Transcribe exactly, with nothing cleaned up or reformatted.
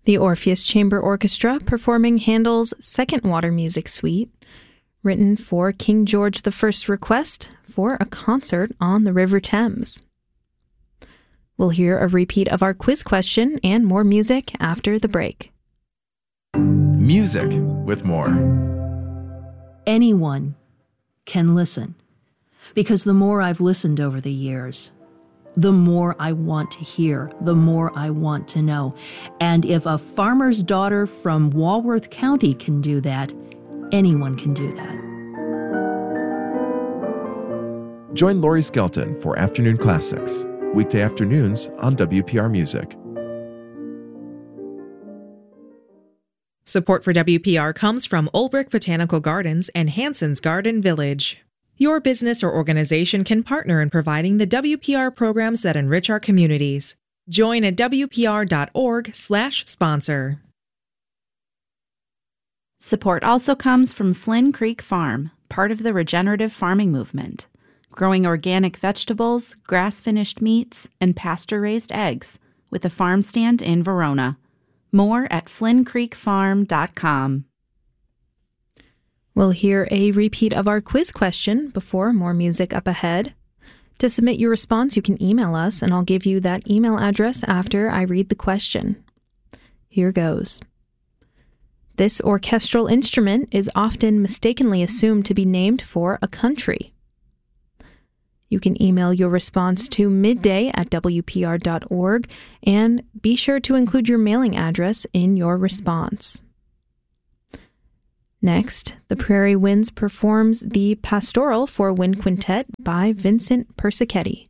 The Orpheus Chamber Orchestra performing Handel's Second Water Music Suite, written for King George the First's request for a concert on the River Thames. We'll hear a repeat of our quiz question and more music after the break. Music with more. Anyone can listen, because the more I've listened over the years, the more I want to hear, the more I want to know. And if a farmer's daughter from Walworth County can do that, anyone can do that. Join Lori Skelton for Afternoon Classics, weekday afternoons on W P R Music. Support for W P R comes from Olbrich Botanical Gardens and Hanson's Garden Village. Your business or organization can partner in providing the W P R programs that enrich our communities. Join at W P R dot org slash sponsor. Support also comes from Flynn Creek Farm, part of the regenerative farming movement, growing organic vegetables, grass-finished meats, and pasture-raised eggs, with a farm stand in Verona. More at flynn creek farm dot com. We'll hear a repeat of our quiz question before more music up ahead. To submit your response, you can email us, and I'll give you that email address after I read the question. Here goes. This orchestral instrument is often mistakenly assumed to be named for a country. You can email your response to midday at W P R dot org, and be sure to include your mailing address in your response. Next, the Prairie Winds performs the Pastoral for Wind Quintet by Vincent Persichetti.